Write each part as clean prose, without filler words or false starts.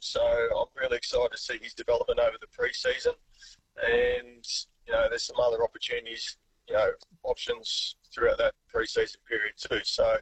So I'm really excited to see his development over the pre-season. And, there's some other opportunities, options throughout that pre-season period too. So,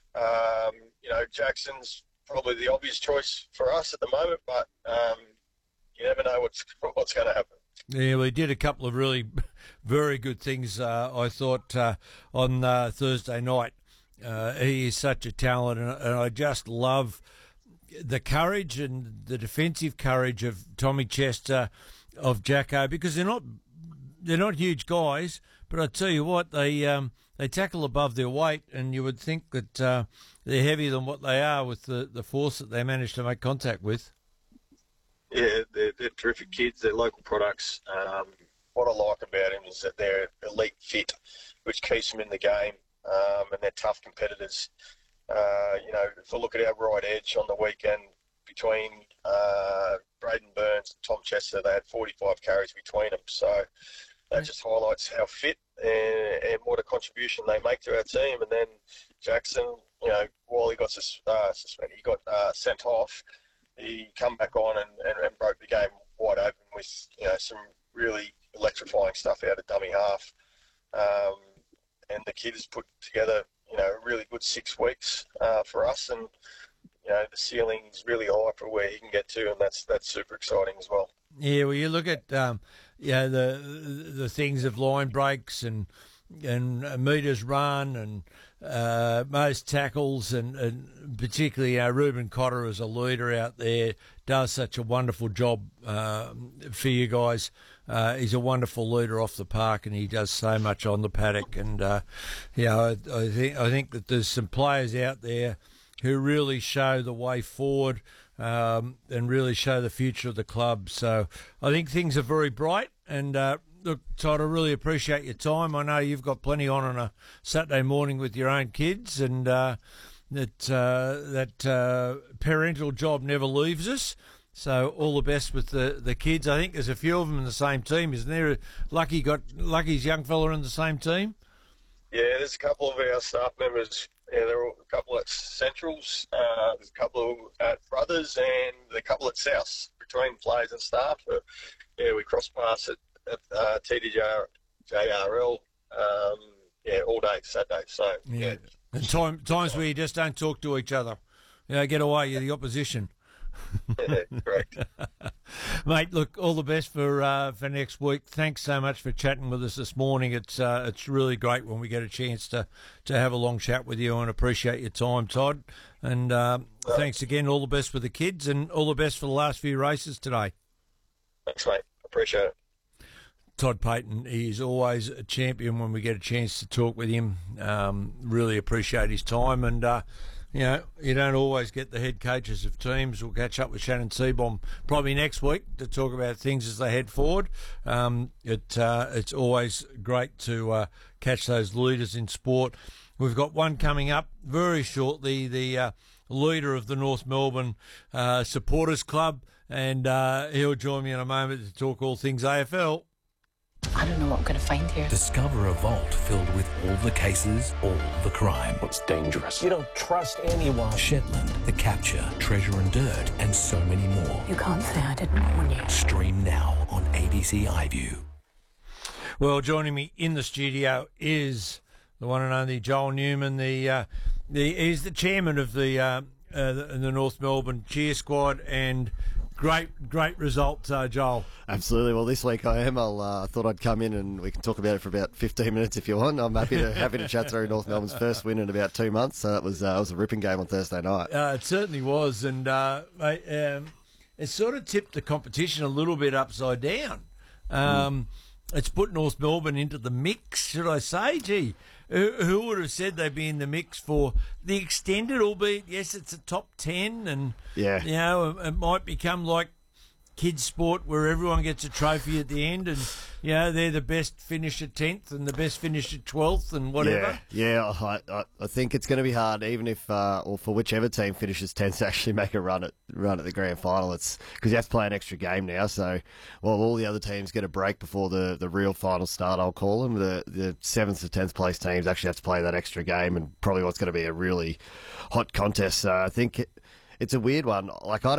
Jackson's probably the obvious choice for us at the moment, but you never know what's going to happen. Yeah, we did a couple of really very good things, I thought, on Thursday night. He is such a talent, and I just love the courage and the defensive courage of Tommy Chester, of Jacko, because they're not huge guys, but I tell you what, they tackle above their weight, and you would think that they're heavier than what they are with the force that they manage to make contact with. Yeah, they're terrific kids. They're local products. What I like about them is that they're elite fit, which keeps them in the game, and they're tough competitors. If I look at our right edge on the weekend, between Braden Burns and Tom Chester, they had 45 carries between them. So that just highlights how fit and what a contribution they make to our team. And then Jackson, while he got suspended, he got sent off. He come back on and broke the game wide open with some really electrifying stuff out of dummy half. And the kid has put together a really good 6 weeks for us, and the ceiling is really high for where he can get to, and that's super exciting as well. Yeah, well, you look at the things of line breaks and metres run and most tackles, and particularly Reuben Cotter as a leader out there does such a wonderful job for you guys. He's a wonderful leader off the park, and he does so much on the paddock. And I think that there's some players out there who really show the way forward and really show the future of the club. So I think things are very bright. And look, Todd, I really appreciate your time. I know you've got plenty on a Saturday morning with your own kids, and that parental job never leaves us. So all the best with the kids. I think there's a few of them in the same team, isn't there? Lucky's young fella in the same team? Yeah, there's a couple of our staff members. Yeah, there are a couple at Centrals, there's a couple at Brothers, and a couple at South, between players and staff. But, yeah, we cross paths at TDJRL, all day Saturday. So, yeah. And times where you just don't talk to each other. Get away, you're the opposition. Yeah, correct. Mate, look, all the best for next week. Thanks so much for chatting with us this morning. It's really great when we get a chance to have a long chat with you, and appreciate your time, Todd. And thanks again. All the best for the kids, and all the best for the last few races today. Thanks, mate. Appreciate it. Todd Payten, he's always a champion when we get a chance to talk with him. Really appreciate his time, and you don't always get the head coaches of teams. We'll catch up with Shannon Seaborn probably next week to talk about things as they head forward. It's always great to catch those leaders in sport. We've got one coming up very shortly, the leader of the North Melbourne Supporters Club, and he'll join me in a moment to talk all things AFL. I don't know what I'm going to find here. Discover a vault filled with all the cases, all the crime. It's dangerous. You don't trust anyone. Shetland, The Capture, Treasure and Dirt, and so many more. You can't say I didn't warn you. Stream now on ABC iView. Well, joining me in the studio is the one and only Joel Newman. He's the chairman of the North Melbourne Cheer Squad, and great result, Joel. Absolutely. Well, this week I am. I thought I'd come in and we can talk about it for about 15 minutes if you want. I'm happy to chat through North Melbourne's first win in about 2 months. So it was a ripping game on Thursday night. It certainly was, and it sort of tipped the competition a little bit upside down. It's put North Melbourne into the mix, should I say? Gee, who would have said they'd be in the mix for the extended, albeit, yes, it's a top 10, and, it might become like kids' sport where everyone gets a trophy at the end, and, they're the best finish at 10th and the best finish at 12th and whatever. Yeah, I think it's going to be hard, even if, or for whichever team finishes 10th to actually make a run at the grand final. It's because you have to play an extra game now, so all the other teams get a break before the real final start, I'll call them. The 7th to 10th place teams actually have to play that extra game, and probably what's going to be a really hot contest. So I think it's a weird one. Like, I don't